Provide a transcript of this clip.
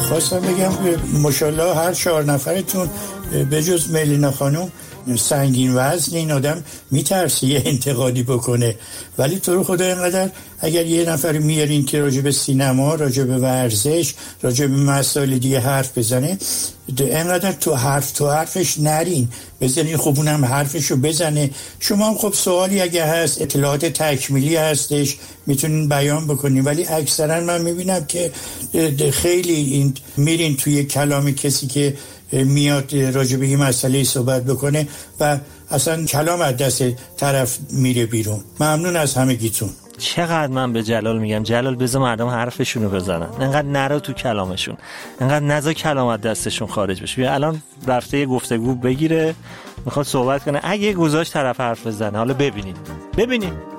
خواستم بگم ماشاءالله هر 4 نفرتون به جز ملینا خانم سنگین وزن، این آدم میترسی یه انتقادی بکنه، ولی تو رو خدا اینقدر اگر یه نفر میارین که راجع به سینما، راجع به ورزش، راجع به مسائل دیگه حرف بزنه، اینقدر تو حرفش نرین، بزنین خب اونم حرفشو بزنه. شما هم خب سوالی اگه هست، اطلاعات تکمیلی هستش میتونین بیان بکنین، ولی اکثرا من میبینم که خیلی این میرین توی کلام کسی که میاد راجع به این مسئله صحبت بکنه و اصلا کلام از دست طرف میره بیرون. ممنون از همگیتون. چقدر من به جلال میگم جلال بذار مردم حرفشونو بزنن، انقدر نرو تو کلامشون، انقدر نذار کلام از دستشون خارج بشه. الان رفته یه گفتگو بگیره میخواد صحبت کنه، اگه گذاشت طرف حرف بزنه، حالا ببینید